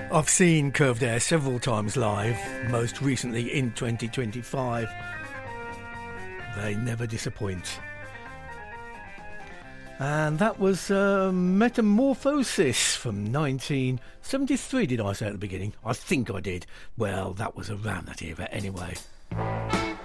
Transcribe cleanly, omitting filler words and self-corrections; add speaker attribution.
Speaker 1: I've seen Curved Air several times live, most recently in 2025. They never disappoint. And that was Metamorphosis from 1973, did I say at the beginning? I think I did. Well, that was around that era anyway.